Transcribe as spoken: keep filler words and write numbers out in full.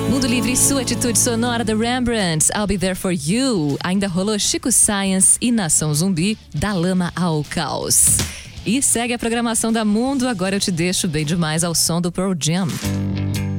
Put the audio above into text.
Mundo Livre, sua atitude sonora da Rembrandt, I'll Be There For You. Ainda rolou Chico Science e Nação Zumbi, Da Lama ao Caos. E segue a programação da Mundo, agora eu te deixo bem demais ao som do Pearl Jam.